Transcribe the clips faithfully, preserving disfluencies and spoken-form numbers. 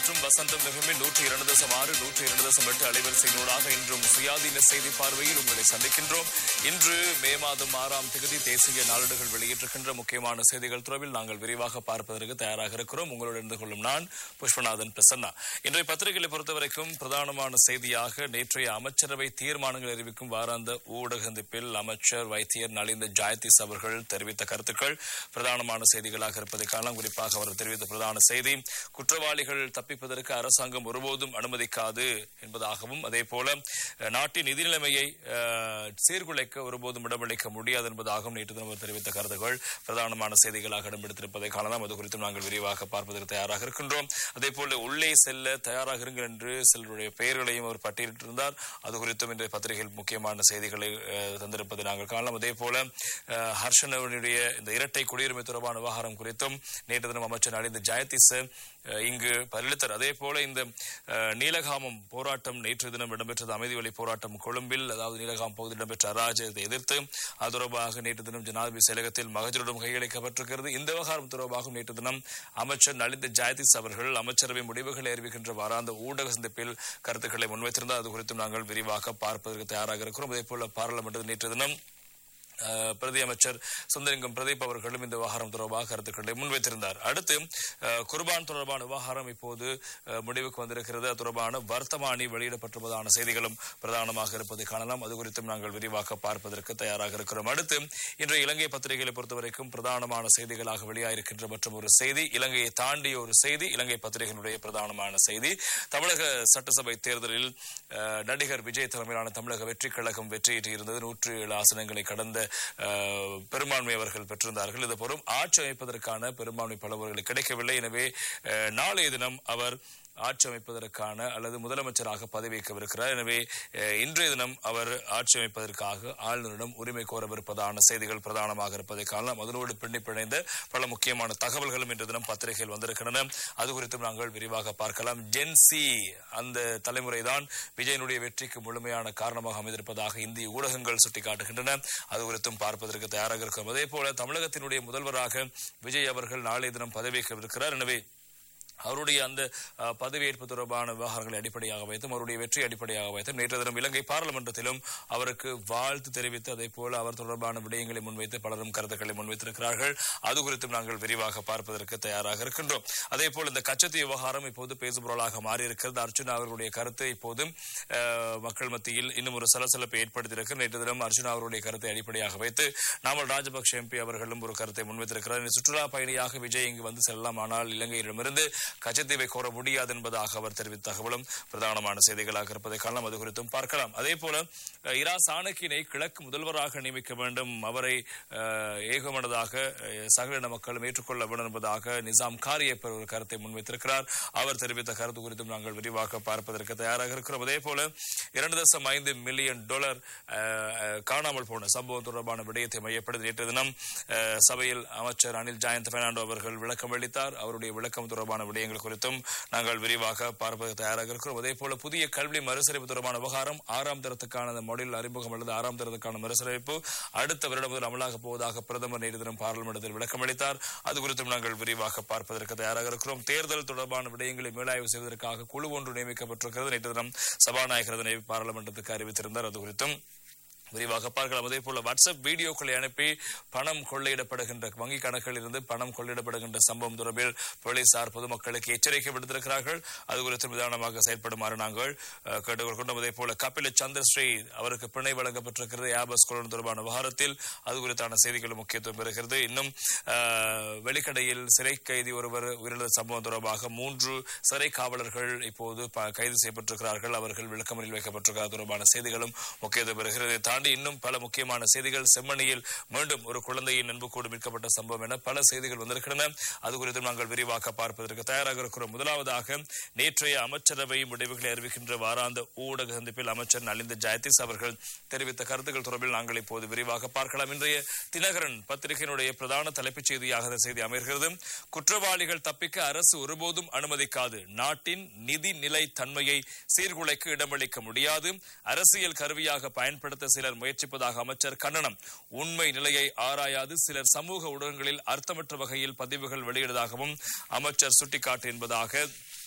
மற்றும் வசந்தம் மிகமே நூற்றி இரண்டு தசம் ஆறு நூற்றி இரண்டு தசம் எட்டு அலைவரிசையினூடாக இன்றும் சுயாதீன செய்தி பார்வையில் உங்களை சந்திக்கின்றோம். இன்று மே மாதம் ஆறாம் தேதி தேசிய நாளிதழ்கள் வெளியிட்டிருக்கின்ற முக்கியமான செய்திகள் தொடர்பில் நாங்கள் விரிவாக பார்ப்பதற்கு தயாராக இருக்கிறோம். உங்களோடு இருந்து கொள்ளும் நான் புஷ்பநாதன் பிரசன்னா. இன்றைய பத்திரிகைகளை பொறுத்தவரைக்கும் பிரதானமான செய்தியாக நேற்றைய அமைச்சரவை தீர்மானங்கள் அறிவிக்கும் வாராந்த ஊடக சந்திப்பில் அமைச்சர் வைத்தியர் நலிந்த ஜாயதிஸ் அவர்கள் தெரிவித்த கருத்துக்கள் பிரதானமான செய்திகளாக இருப்பதை காணலாம். குறிப்பாக அவர் தெரிவித்த பிரதான செய்தி, குற்றவாளிகள் தப்பிப்பதற்கு அரசாங்கம் ஒருபோதும் அனுமதிக்காது என்பதாகவும், அதே போல நாட்டின் நிதி நிலைமையை சீர்குலைக்க ஒருபோதும் இடமளிக்க முடியாது என்பதாகவும் நேற்று தினம் தெரிவித்த கருத்துக்கள் பிரதானமான செய்திகளாக இடம்பெடுத்திருப்பதை காணலாம். அது குறித்தும் நாங்கள் விரிவாக பார்ப்பதற்கு தயாராக இருக்கின்றோம். அதே போல உள்ளே செல்ல தயாராக இருங்கள் என்று சிலருடைய பெயர்களையும் அவர் பட்டியலிட்டிருந்தார். அது குறித்தும் இன்றைய பத்திரிகையில் முக்கியமான செய்திகளை தந்திருப்பதை நாங்கள் காணலாம். அதே போல ஹர்ஷனவனுடைய இந்த இரட்டை குடியுரிமை தொடர்பான விவகாரம் குறித்தும் நேற்று தினம் அமைச்சர் நலிந்த ஜாயதிஸ் இங்கு பதிலளித்தார். அதே போல இந்த நீலகாமம் போராட்டம் நேற்று தினம் இடம்பெற்றது. அமைதி வழி போராட்டம் கொழும்பில், அதாவது நீலகாமம் பகுதியில் இடம்பெற்ற அராஜகத்தை எதிர்த்து அது தொடர்பாக நேற்று தினம் ஜனாதிபதி செயலகத்தில் மகஜரிடம் கையளிக்கப்பட்டிருக்கிறது. இந்த விவகாரம் தொடர்பாக நேற்று தினம் அமைச்சர் நலிந்த ஜாயதிஸ் அவர்கள் அமைச்சரவை முடிவுகளை அறிவிக்கின்ற வாராந்த ஊடக சந்திப்பில் கருத்துக்களை முன்வைத்திருந்தார். அது குறித்தும் நாங்கள் விரிவாக பார்ப்பதற்கு தயாராக இருக்கிறோம். அதே போல பாராளுமன்றத்தில் நேற்று தினம் பிரதி அமைச்சர் சுந்தரிங்கம் பிரதீப் அவர்களும் இந்த விவகாரம் தொடர்பாக கருத்துக்களை முன்வைத்திருந்தார். அடுத்து குர்பான் தொடர்பான விவகாரம் இப்போது முடிவுக்கு வந்திருக்கிறது. அது தொடர்பான வர்த்தமானி வெளியிடப்பட்டிருப்பதான செய்திகளும் பிரதானமாக இருப்பதை காணலாம். அது குறித்தும் நாங்கள் விரிவாக பார்ப்பதற்கு தயாராக இருக்கிறோம். அடுத்து இன்றைய இலங்கை பத்திரிகைகளை பொறுத்தவரைக்கும் பிரதானமான செய்திகளாக வெளியாயிருக்கின்ற மற்றும் ஒரு செய்தி, இலங்கையை தாண்டிய ஒரு செய்தி, இலங்கை பத்திரிகையினுடைய பிரதானமான செய்தி, தமிழக சட்டசபை தேர்தலில் நடிகர் விஜய் தலைமையிலான தமிழக வெற்றி கழகம் வெற்றியீட்டியிருந்தது. நூற்றி ஏழு ஆசனங்களை கடந்த பெரும்பான்மை அவர்கள் பெற்றிருந்தார்கள். இது போலும் ஆட்சி அமைப்பதற்கான பெரும்பான்மை பலவர்களுக்கு கிடைக்கவில்லை. எனவே நாளைய தினம் அவர் ஆட்சி அமைப்பதற்கான அல்லது முதலமைச்சராக பதவியேற்கவிருக்கிறார். எனவே இன்றைய தினம் அவர் ஆட்சி அமைப்பதற்காக ஆளுநரிடம் உரிமை கோரவிருப்பதான செய்திகள் பிரதானமாக இருப்பதை காணலாம். அதனோடு பின்னி பிணைந்த பல முக்கியமான தகவல்களும் இன்று தினம் பத்திரிகையில் வந்திருக்கின்றன. அது குறித்தும் நாங்கள் விரிவாக பார்க்கலாம். ஜென்சி அந்த தலைமுறைதான் விஜயனுடைய வெற்றிக்கு முழுமையான காரணமாக அமைந்திருப்பதாக இந்திய ஊடகங்கள் சுட்டிக்காட்டுகின்றன. அது குறித்தும் பார்ப்பதற்கு தயாராக இருக்கும். அதே போல தமிழகத்தினுடைய முதல்வராக விஜய் அவர்கள் நாளைய தினம் பதவியேற்கவிருக்கிறார். எனவே அவருடைய அந்த பதவியேற்பு தொடர்பான விவகாரங்களை அடிப்படையாக வைத்தும் அவருடைய வெற்றி அடிப்படையாக வைத்தும் நேற்று தினம் இலங்கை பாராளுமன்றத்திலும் அவருக்கு வாழ்த்து தெரிவித்து அதே போல அவர் தொடர்பான விடயங்களை முன்வைத்து பலரும் கருத்துக்களை முன்வைத்திருக்கிறார்கள். அது குறித்தும் நாங்கள் விரிவாக பார்ப்பதற்கு தயாராக இருக்கின்றோம். அதே போல இந்த கச்சத்தீ விவகாரம் இப்போது பேசுபொருளாக மாறியிருக்கிறது. அர்ஜுனா அவர்களுடைய கருத்து இப்போதும் மக்கள் மத்தியில் இன்னும் ஒரு சலசலப்பை ஏற்படுத்தியிருக்கிறது. நேற்று தினம் அர்ஜுனா அவருடைய கருத்தை அடிப்படையாக வைத்து நாமல் ராஜபக்ஷ எம்பி அவர்களும் ஒரு கருத்தை முன்வைத்திருக்கிறார். சுற்றுலா பயணியாக விஜய் இங்கு வந்து செல்லலாம், ஆனால் இலங்கையிடமிருந்து கச்சத்தீவை கோர முடியாது என்பதாக அவர் தெரிவித்த தகவலும் பிரதானமான செய்திகளாக இருப்பதை காணலாம். அது குறித்தும் பார்க்கலாம். அதே போல இரா சாணக்கியனை கிழக்கு முதல்வராக நியமிக்க வேண்டும், அவரை ஏகமனதாக சகல மக்களும் ஏற்றுக்கொள்ள வேண்டும் என்பதாக நிசாம் காரியப்பர் ஒரு கருத்தை முன்வைத்திருக்கிறார். அவர் தெரிவித்த கருத்து குறித்தும் நாங்கள் விரிவாக பார்ப்பதற்கு தயாராக இருக்கிறோம். அதே போல இரண்டு தசம் ஐந்து மில்லியன் டாலர் காணாமல் போன சம்பவம் தொடர்பான விடயத்தை மையப்படுத்தி நேற்று தினம் சபையில் அமைச்சர் அனில் ஜாயந்த் பெர்னாண்டோ அவர்கள் விளக்கம் அளித்தார். அவருடைய விளக்கம் தொடர்பான விடயங்கள் குறித்தும் நாங்கள் விரிவாக பார்ப்பதற்கு தயாராக இருக்கிறோம். அதே போல புதிய கல்வி மறுசீரமைப்பு தொடர்பான விவகாரம், ஆறாம் தரத்துக்கான மாடியூல் அறிமுகம் அல்லது ஆறாம் தரத்துக்கான மறுசீரமைப்பு அடுத்த வருடம் முதல் அமலாக போவதாக பிரதமர் நேற்று தினம் பாராளுமன்றத்தில் விளக்கம் அளித்தார். அது குறித்தும் நாங்கள் விரிவாக பார்ப்பதற்கு தயாராக இருக்கிறோம். தேர்தல் தொடர்பான விடயங்களை மேலாய்வு செய்வதற்காக குழு ஒன்று நியமிக்கப்பட்டிருக்கிறது. நேற்று தினம் சபாநாயகர் அதனை பாராளுமன்றத்துக்கு அறிவித்திருந்தார். அது குறித்தும் விரிவாக பார்க்கலாம். அதே போல வாட்ஸ்அப் வீடியோக்களை அனுப்பி பணம் கொள்ளையிடப்படுகின்ற வங்கி கணக்கில் இருந்து பணம் கொள்ளையிடப்படுகின்ற சம்பவம் தொடர்பில் போலீசார் பொதுமக்களுக்கு எச்சரிக்கை விடுத்திருக்கிறார்கள். அது குறித்து விதானமாக செயற்படுமாறு நாங்கள் கேட்டுக்கொள்கின்றோம். அதே போல கபில சந்திரஸ்ரீ அவருக்கு பிணை வழங்கப்பட்டிருக்கிறது ஏபஸ் கொள்ளும் தொடர்பான விவகாரத்தில். அது குறித்தான செய்திகளும் முக்கியத்துவம் பெறுகிறது. இன்னும் வெளிக்கடையில் சிறை கைதி ஒருவர் உயிரிழந்த சம்பவம் தொடர்பாக மூன்று சிறை காவலர்கள் இப்போது கைது செய்யப்பட்டிருக்கிறார்கள். அவர்கள் விளக்கமறியலில் வைக்கப்பட்டிருக்கிறார் தொடர்பான செய்திகளும் முக்கியத்துவம் பெறுகிறது. இன்னும் பல முக்கியமான செய்திகள், செம்மணியில் மீண்டும் ஒரு குழந்தையின் அன்புக்கூடு மீட்கப்பட்ட சம்பவம் என பல செய்திகள் வந்திருக்கின்றன. அது குறித்து நாங்கள் விரிவாக பார்ப்பதற்கு தயாராக இருக்கிறோம். முதலாவதாக நேற்றைய அமைச்சரவை முடிவுகளை அறிவிக்கின்ற வாராந்த ஊடக சந்திப்பில் அமைச்சர் நலிந்த ஜாயதிஸ் அவர்கள் தெரிவித்த கருத்துக்கள் தொடர்பில் நாங்கள் இப்போது விரிவாக பார்க்கலாம். இன்றைய தினகரன் பத்திரிகையினுடைய பிரதான தலைப்புச் செய்தியாக இந்த செய்தி அமைகிறது. குற்றவாளிகள் தப்பிக்க அரசு ஒருபோதும் அனுமதிக்காது, நாட்டின் நிதி நிலை தன்மையை சீர்குலைக்க இடமளிக்க முடியாது, அரசியல் கருவியாக பயன்படுத்த சிலர் முயற்சிப்பதாக அமைச்சர் கண்டனம். உண்மை நிலையை ஆராயாது சிலர் சமூக ஊடகங்களில் அர்த்தமற்ற வகையில் பதிவுகள் வெளியிடுவதாகவும் அமைச்சர் சுட்டிக்காட்டு என்பதாக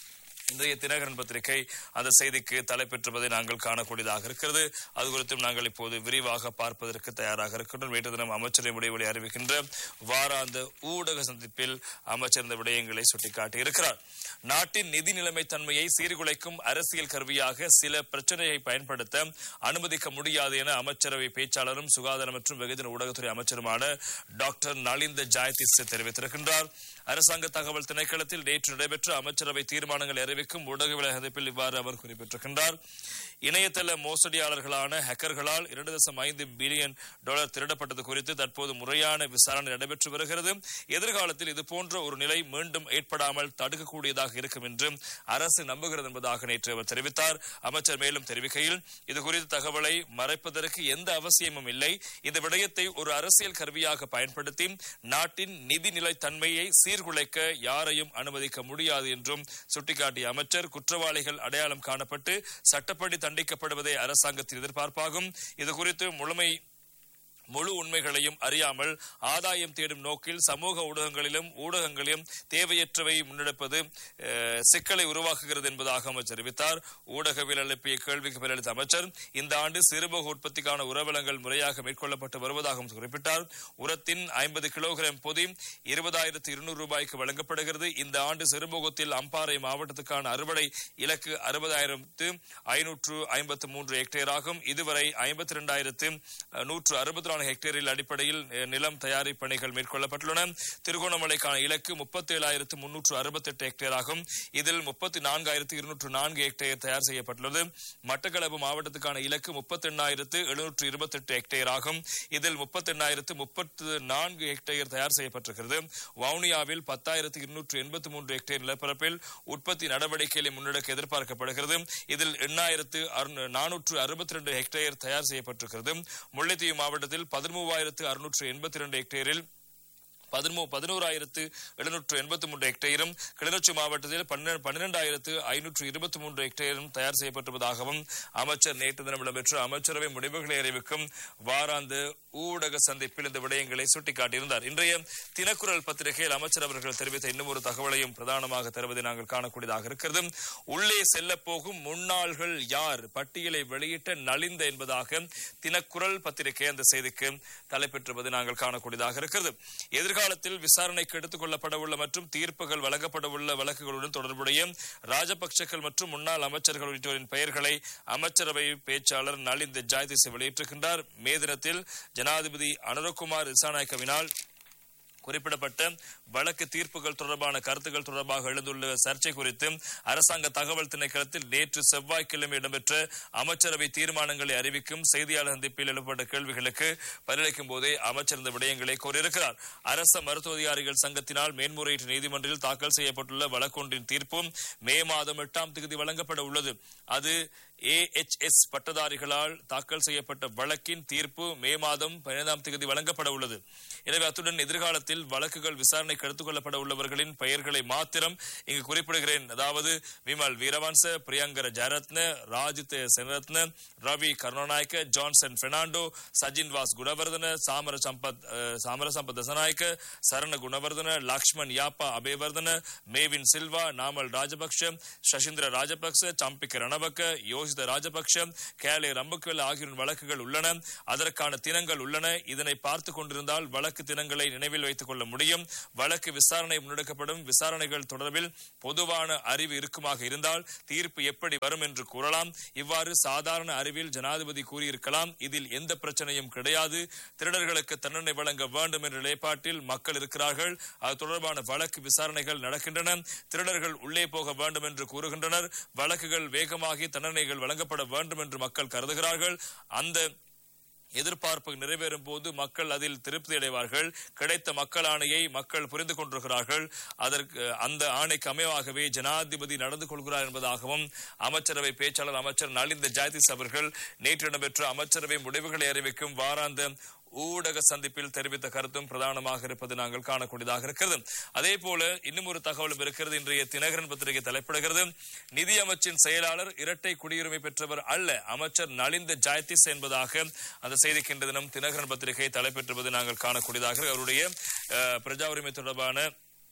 இன்றைய தினகரன் பத்திரிகை அந்த செய்திக்கு தலைப்பெற்றுவதை நாங்கள் காணக்கூடியதாக இருக்கிறது. அது குறித்தும் நாங்கள் இப்போது விரிவாக பார்ப்பதற்கு தயாராக இருக்கின்றோம். நேற்று தினம் அமைச்சரின் விடைவெளி அறிவிக்கின்ற வாராந்த ஊடக சந்திப்பில் அமைச்சர் இந்த விடயங்களை சுட்டிக்காட்டியிருக்கிறார். நாட்டின் நிதி நிலைமை தன்மையை சீர்குலைக்கும் அரசியல் கருவியாக சில பிரச்சனையை பயன்படுத்த அனுமதிக்க முடியாது என அமைச்சரவை பேச்சாளரும் சுகாதார மற்றும் வெகுஜன ஊடகத்துறை அமைச்சருமான டாக்டர் நலிந்த ஜாயதிஸ் தெரிவித்திருக்கின்றார். அரசாங்க தகவல் திணைக்களத்தில் நேற்று நடைபெற்ற அமைச்சரவை தீர்மானங்களை அறிவிக்கும் ஊடகவியல் சந்திப்பில் இவ்வாறு அவர் குறிப்பிட்டிருக்கின்றார். இணையதள மோசடியாளர்களான ஹேக்கர்களால் இரண்டு தசம் ஐந்து பில்லியன் டாலர் திருடப்பட்டது குறித்து தற்போது முறையான விசாரணை நடைபெற்று வருகிறது. எதிர்காலத்தில் இதுபோன்ற ஒரு நிலை மீண்டும் ஏற்படாமல் தடுக்கக்கூடியதாக இருக்கும் என்று அரசு நம்புகிறது என்பதாக நேற்று அவர் தெரிவித்தார். அமைச்சர் மேலும் தெரிவிக்கையில், இது குறித்த தகவலை மறைப்பதற்கு எந்த அவசியமும் இல்லை. இந்த விடயத்தை ஒரு அரசியல் கருவியாக பயன்படுத்தி நாட்டின் நிதி நிலை தன்மையை சீர்குலைக்க யாரையும் அனுமதிக்க முடியாது என்றும் சுட்டிக்காட்டிய அமைச்சர், குற்றவாளிகள் அடையாளம் காணப்பட்டு சட்டப்படி தண்டிக்கப்படுவதே அரசாங்கத்தின் எதிர்பார்ப்பாகும். இது குறித்து முழுமை முழு உண்மைகளையும் அறியாமல் ஆதாயம் தேடும் நோக்கில் சமூக ஊடகங்களிலும் ஊடகங்களிலும் தேவையற்றவை முன்னெடுப்பது சிக்கலை உருவாக்குகிறது என்பதாக அமைச்சர் தெரிவித்தார். ஊடகவியல் எழுப்பிய கேள்விக்கு பதிலளித்த அமைச்சர், இந்த ஆண்டு சிறுபோக உற்பத்திக்கான உரவளங்கள் முறையாக மேற்கொள்ளப்பட்டு வருவதாகவும் குறிப்பிட்டார். உரத்தின் ஐம்பது கிலோகிராம் பொதி இருபதாயிரத்து இருநூறு ரூபாய்க்கு வழங்கப்படுகிறது. இந்த ஆண்டு சிறுபோகத்தில் அம்பாறை மாவட்டத்துக்கான அறுவடை இலக்கு அறுபதாயிரத்து ஐநூற்று ஐம்பத்து மூன்று ஹெக்டேர் ஆகும். இதுவரை ஐம்பத்தி இரண்டாயிரத்து நூற்று அறுபத்தி ஹெக்டேரில் அடிப்படையில் நிலம் தயாரிப்பு பணிகள் மேற்கொள்ளப்பட்டுள்ளன. திருகோணமலைக்கான இலக்கு முப்பத்தி ஏழாயிரத்து முன்னூற்று அறுபத்தி எட்டு ஹெக்டேர் ஆகும். இதில் முப்பத்தி நான்காயிரத்து இருநூற்று நான்கு ஹெக்டேர் தயார் செய்யப்பட்டுள்ளது. மட்டக்களப்பு மாவட்டத்துக்கான இலக்கு முப்பத்தி எண்ணாயிரத்து எழுநூற்று இருபத்தி எட்டு ஹெக்டேர் ஆகும். இதில் முப்பத்தி எண்ணாயிரத்து முப்பத்தி நான்கு ஹெக்டேர் தயார் செய்யப்பட்டிருக்கிறது. வவுனியாவில் பத்தாயிரத்து இருநூற்று எண்பத்தி மூன்று ஹெக்டேர் நிலப்பரப்பில் உற்பத்தி நடவடிக்கைகளை முன்னெடுக்க எதிர்பார்க்கப்படுகிறது. இதில் எண்ணாயிரத்து நானூற்று அறுபத்தி இரண்டு ஹெக்டேர் தயார் செய்யப்பட்டிருக்கிறது. முல்லைத்தீவு மாவட்டத்தில் பதிமூவாயிரத்து அறுநூற்று எண்பத்தி இரண்டு ஹெக்டேரில் பதினோராயிரத்து எழுநூற்று எண்பத்தி மூன்று ஹெக்டேரும், கிளிநொச்சி மாவட்டத்தில் பன்னிரண்டாயிரத்து ஐநூற்று இருபத்தி மூன்று ஹெக்டேரும் தயார் செய்யப்பட்டுள்ளதாகவும் அமைச்சர் நேற்று தினம் இடம்பெற்ற அமைச்சரவை முடிவுகளை அறிவிக்கும் வாராந்த ஊடக சந்திப்பில் இந்த விடயங்களை சுட்டிக்காட்டியிருந்தார். இன்றைய தினக்குரல் பத்திரிகையில் அமைச்சர் அவர்கள் தெரிவித்த இன்னும் ஒரு தகவலையும் பிரதானமாக தருவதை நாங்கள் காணக்கூடியதாக இருக்கிறது. உள்ளே செல்ல போகும் முன்னாள்கள் யார் பட்டியலை வெளியிட்ட நலிந்த என்பதாக தினக்குரல் பத்திரிகை அந்த செய்திக்கு தலைப்பெற்றுவது நாங்கள் காணக்கூடியதாக இருக்கிறது. எதிர்காலத்தில் விசாரணைக்கு எடுத்துக் கொள்ளப்பட உள்ள மற்றும் தீர்ப்புகள் வழங்கப்பட உள்ள வழக்குகளுடன் தொடர்புடைய ராஜபக்சர்கள் மற்றும் முன்னாள் அமைச்சர்கள் உள்ளிட்டோரின் பெயர்களை அமைச்சரவை பேச்சாளர் நலிந்த ஜாயதிஸ் வெளியிட்டிருக்கின்றார். மே தினத்தில் ஜனாதிபதி அனுரகுமார் திசாநாயக்கவினால் குறிப்பிடப்பட்ட வழக்கு தீர்ப்புகள் தொடர்பான கருத்துக்கள் தொடர்பாக எழுந்துள்ள சர்ச்சை குறித்து அரசாங்க தகவல் திணைக்களத்தில் நேற்று செவ்வாய்க்கிழமை இடம்பெற்ற அமைச்சரவை தீர்மானங்களை அறிவிக்கும் செய்தியாளர் சந்திப்பில் எழுப்பப்பட்ட கேள்விகளுக்கு பதிலளிக்கும் போதே அமைச்சர் இந்த விடயங்களை கோரியிருக்கிறார். அரச மருத்துவ அதிகாரிகள் சங்கத்தினால் மேன்முறையீட்டு நீதிமன்றில் தாக்கல் செய்யப்பட்டுள்ள வழக்கொன்றின் தீர்ப்பும் மே மாதம் எட்டாம் தேதி வழங்கப்பட உள்ளது. அது ஏ எச் எஸ் பட்டதாரிகளால் தாக்கல் செய்யப்பட்ட வழக்கின் தீர்ப்பு மே மாதம் பதினைந்தாம் தேதி வழங்கப்பட உள்ளது. எனவே அத்துடன் எதிர்காலத்தில் வழக்குகள் விசாரணைக்கு எடுத்துக் கொள்ளப்பட உள்ளவர்களின் பெயர்களை மாத்திரம் இங்கு குறிப்பிடுகிறேன். அதாவது Vimal Weerawansa, Priyankara Jayaratne, Rajith Senarathna, Ravi Karunanayake, Johnson Fernando, Sajin was Gunawardena, Chamara Sampath Chamara Sampath Dasanayake, Sarana Gunawardena, Lakshman Yapa Abeywardena, மேவின் Silva, Namal Rajapaksa, சசிந்திர Rajapaksa, Champika ரணபக்க, Yoshitha Rajapaksa, Cayley ரம்புக்வெல் ஆகியோரின் வழக்குகள் உள்ளன. அதற்கான தினங்கள் உள்ளன. இதனை பார்த்துக் கொண்டிருந்தால் வழக்கு தினங்களை நினைவில் வைத்துக் கொள்ள முடியும். வழக்கு விசாரணை முன்னெடுக்கப்படும். விசாரணைகள் தொடர்பில் பொதுவான அறிவு இருக்குமாக இருந்தால் தீர்ப்பு எப்படி வரும் என்று கூறலாம். இவ்வாறு சாதாரண அறிவில் ஜனாதிபதி கூறியிருக்கலாம். இதில் எந்த பிரச்சனையும் கிடையாது. திருடர்களுக்கு தண்டனை வழங்க வேண்டும் என்ற நிலைப்பாட்டில் மக்கள் இருக்கிறார்கள். அது தொடர்பான வழக்கு விசாரணைகள் நடக்கின்றன. திருடர்கள் உள்ளே போக வேண்டும் என்று கூறுகின்றனர். வழக்குகள் வேகமாகி தண்டனைகள் வழங்கப்பட வேண்டும் என்று மக்கள் கருதுகிறார்கள். அந்த எதிர்பார்ப்பு நிறைவேறும் போது மக்கள் அதில் திருப்தி அடைவார்கள். கிடைத்த மக்கள் ஆணையை மக்கள் புரிந்து கொண்டிருக்கிறார்கள். அதற்கு அந்த ஆணைக்கு அமைவாகவே ஜனாதிபதி நடந்து கொள்கிறார் என்பதாகவும் அமைச்சரவை பேச்சாளர் அமைச்சர் நலிந்த ஜாயதிஸ் அவர்கள் நேற்று இடம்பெற்ற அமைச்சரவை முடிவுகளை அறிவிக்கும் வாராந்த ஊடக சந்திப்பில் தெரிவித்த கருத்தும் பிரதானமாக இருப்பது நாங்கள் காணக்கூடியதாக இருக்கிறது. அதே போல இன்னும் ஒரு தகவலும் இருக்கிறது. இன்றைய தினகரன் பத்திரிகை தலைப்பிடுகிறது. நிதி அமைச்சின் செயலாளர் இரட்டை குடியுரிமை பெற்றவர் அல்ல, அமைச்சர் நலிந்த ஜாயதிஸ் என்பதாக அந்த செய்திக்கு இன்று தினம் தினகரன் பத்திரிகை தலைப்பெற்றுவது நாங்கள் காணக்கூடியதாக. அவருடைய பிரஜா உரிமை தொடர்பான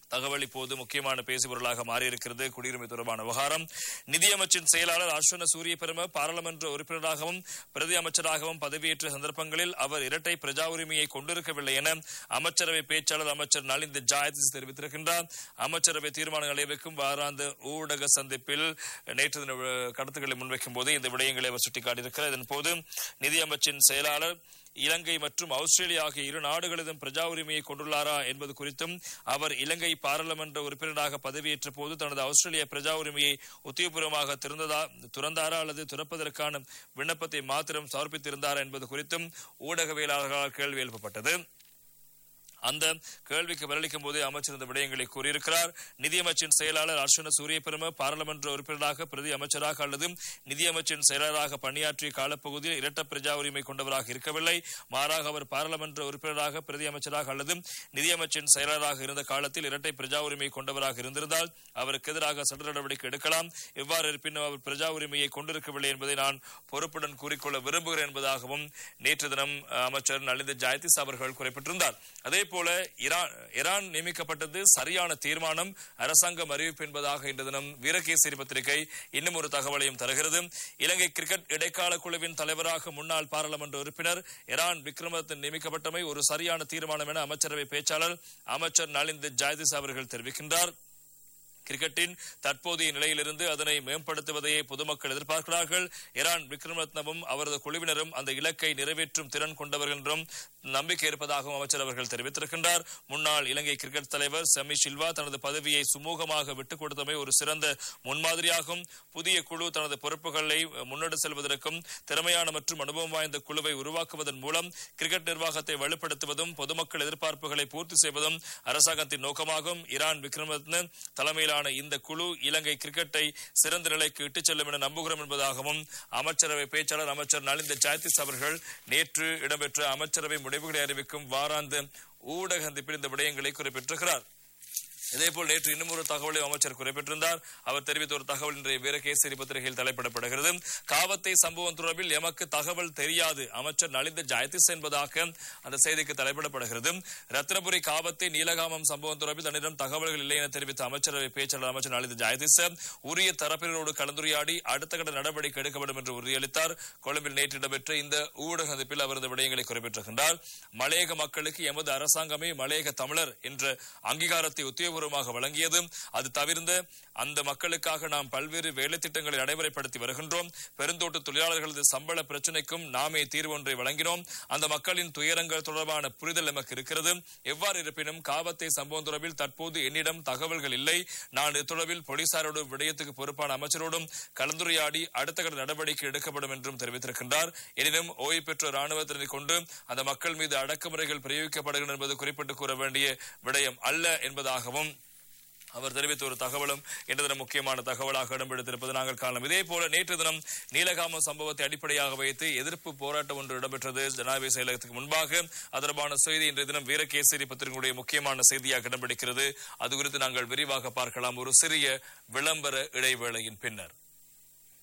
தகவல் இப்போது முக்கியமான பேசுபொருளாக மாறியிருக்கிறது. குடியுரிமை தொடர்பான விவகாரம். நிதியமைச்சின் செயலாளர் அஸ்வன சூரியபெரும பாராளுமன்ற உறுப்பினராகவும் பிரதி அமைச்சராகவும் பதவியேற்ற சந்தர்ப்பங்களில் அவர் இரட்டை பிரஜா உரிமையை கொண்டிருக்கவில்லை என அமைச்சரவை பேச்சாளர் அமைச்சர் நலிந்த ஜாயதிஸ் தெரிவித்திருக்கின்றார். அமைச்சரவை தீர்மானங்கள் அனைவருக்கும் வாராந்த ஊடக சந்திப்பில் நேற்று தின கருத்துக்களை முன்வைக்கும் போது இந்த விடயங்களை அவர் சுட்டிக்காட்டியிருக்கிறார். இதன் போது நிதியமைச்சின் செயலாளர் இலங்கை மற்றும் ஆஸ்திரேலியா ஆகிய இரு நாடுகளிலும் பிரஜா உரிமையை கொண்டுள்ளாரா என்பது குறித்தும் அவர் இலங்கை பாராளுமன்ற உறுப்பினராக பதவியேற்ற போது தனது ஆஸ்திரேலிய பிரஜா உரிமையை உத்தியோகபூர்வமாக துறந்தாரா அல்லது துறப்பதற்கான விண்ணப்பத்தை மாத்திரம் சமர்ப்பித்திருந்தாரா என்பது குறித்தும் ஊடகவியலாளர்களால் கேள்வி எழுப்பப்பட்டது. அந்த கேள்விக்கு பதிலளிக்கும் போது அமைச்சர் இந்த விடயங்களை கூறியிருக்கிறார். நிதியமைச்சின் செயலாளர் அர்ஷன சூரியபெரும பாராளுமன்ற உறுப்பினராக பிரதி அமைச்சராக அல்லது நிதியமைச்சின் செயலராக பணியாற்றிய காலப்பகுதியில் இரட்ட பிரஜா உரிமை கொண்டவராக இருக்கவில்லை. மாறாக அவர் பாராளுமன்ற உறுப்பினராக பிரதி அமைச்சராக அல்லது நிதியமைச்சின் செயலராக இருந்த காலத்தில் இரட்டை பிரஜா உரிமை கொண்டவராக இருந்திருந்தால் அவருக்கு எதிராக சட்ட நடவடிக்கை எடுக்கலாம். எவ்வாறு இருப்பினும் அவர் பிரஜா உரிமையை கொண்டிருக்கவில்லை என்பதை நான் பொறுப்புடன் கூறிக்கொள்ள விரும்புகிறேன் என்பதாகவும் நேற்று தினம் அமைச்சர் நலிந்த ஜாயதிஸ் அவர்கள் குறிப்பிட்டிருந்தார். அதே போல ஈரான் நியமிக்கப்பட்டது சரியான தீர்மானம், அரசாங்கம் அறிவிப்பு என்பதாக இன்று தினம் வீரகேசரி பத்திரிகை இன்னும் ஒரு தகவலையும் தருகிறது. இலங்கை கிரிக்கெட் இடைக்கால குழுவின் தலைவராக முன்னாள் பாராளுமன்ற உறுப்பினர் ஈரான் விக்ரமரத்ன நியமிக்கப்பட்டமை ஒரு சரியான தீர்மானம் என அமைச்சரவை பேச்சாளர் அமைச்சர் நலிந்த ஜாயதிஸ் அவர்கள் தெரிவிக்கின்றார். கிரிக்கெட்டின் தற்போதைய நிலையிலிருந்து அதனை மேம்படுத்துவதையே பொதுமக்கள் எதிர்பார்க்கிறார்கள். ஈரான் விக்ரமரத்னவும் அவரது குழுவினரும் அந்த இலக்கை நிறைவேற்றும் திறன் கொண்டவர்கள் என்றும் நம்பிக்கை இருப்பதாகவும் அமைச்சர் அவர்கள் தெரிவித்திருக்கின்றார். முன்னாள் இலங்கை கிரிக்கெட் தலைவர் செமி சில்வா தனது பதவியை சுமூகமாக விட்டுக் கொடுத்தமை ஒரு சிறந்த முன்மாதிரியாகும். புதிய குழு தனது பொறுப்புகளை முன்னெடு செல்வதற்கும் திறமையான மற்றும் அனுபவம் வாய்ந்த குழுவை உருவாக்குவதன் மூலம் கிரிக்கெட் நிர்வாகத்தை வலுப்படுத்துவதும் பொதுமக்கள் எதிர்பார்ப்புகளை பூர்த்தி செய்வதும் அரசாங்கத்தின் நோக்கமாகும். ஈரான் விக்ரமரத்ன தலைமையிலான இந்த குழு இலங்கை கிரிக்கெட்டை சிறந்த நிலைக்கு இட்டுச் செல்லும் என நம்புகிறோம் என்பதாகவும் அமைச்சரவை பேச்சாளர் அமைச்சர் நலிந்த ஜாயதிஸ் அவர்கள் நேற்று இடம்பெற்ற அமைச்சரவை முடிவுகளை அறிவிக்கும் வாராந்த ஊடக சந்திப்பில் இந்த விடயங்களை குறிப்பிட்டிருக்கிறார். இதேபோல் நேற்று இன்னும் ஒரு தகவலை அமைச்சர் குறிப்பிட்டிருந்தார். அவர் தெரிவித்த ஒரு தகவல் இன்றைய வீரகேசரி பத்திரிகையில் தலைப்பிடப்படுகிறது. காவத்தை சம்பவம் தொடர்பில் எமக்கு தகவல் தெரியாது, அமைச்சர் நலிந்த ஜாயதிஸ் என்பதாக அந்த செய்திக்கு தலைப்பிடப்படுகிறது. ரத்னபுரி காவத்தை நீலகாமம் சம்பவம் தொடர்பில் தன்னிடம் தகவல்கள் இல்லை என தெரிவித்த அமைச்சரவை பேச்சாளர் அமைச்சர் நலிந்த ஜாயதிஸ் உரிய தரப்பினரோடு கலந்துரையாடி அடுத்த கட்ட நடவடிக்கை எடுக்கப்படும் என்று உறுதியளித்தார். கொழும்பில் நேற்று இடம்பெற்ற இந்த ஊடக சந்திப்பில் அவர் இந்த விடயங்களை குறிப்பிட்டிருக்கின்றார். மலையக மக்களுக்கு எமது அரசாங்கமே மலையக தமிழர் என்ற அங்கீகாரத்தை உத்தியோக வழங்கியது. அது தவிர்ந்த அந்த மக்களுக்காக நாம் பல்வேறு வேலை திட்டங்களை நடைமுறைப்படுத்தி வருகின்றோம். பெருந்தோட்ட தொழிலாளர்களது சம்பள பிரச்சினைக்கும் நாமே தீர்வு ஒன்றை வழங்கினோம். அந்த மக்களின் துயரங்கள் தொடர்பான புரிதல் நமக்கு இருக்கிறது. எவ்வாறு இருப்பினும் காவத்தை சம்பவம் தொடர்பில் தற்போது என்னிடம் தகவல்கள் இல்லை. நான் இது தொடர்பில் போலீசாரோடு விடயத்துக்கு பொறுப்பான அமைச்சரோடும் கலந்துரையாடி அடுத்த கட்ட நடவடிக்கை எடுக்கப்படும் என்றும் தெரிவித்திருக்கின்றார். எனினும் ஓய்வு பெற்ற ராணுவத்தினரை கொண்டு அந்த மக்கள் மீது அடக்குமுறைகள் பிரயோகிக்கப்படுகின்றன என்பது குறிப்பிட்டு கூற வேண்டிய விடயம் அல்ல என்பதாகவும் அவர் தெரிவித்த ஒரு தகவலும் இன்று தினம் முக்கியமான தகவலாக இடம்பெடுத்திருப்பது நாங்கள் காணலாம். இதே போல நேற்று தினம் நீலகாம சம்பவத்தை அடிப்படையாக வைத்து எதிர்ப்பு போராட்டம் ஒன்று இடம்பெற்றது ஜனாதிபதி செயலகத்துக்கு முன்பாக. அது தொடர்பான செய்தி இன்றைய தினம் வீரகேசரி பத்திரிகையுடைய முக்கியமான செய்தியாக இடம்பெடுக்கிறது. அது குறித்து நாங்கள் விரிவாக பார்க்கலாம் ஒரு சிறிய விளம்பர இடைவேளையின் பின்னர்.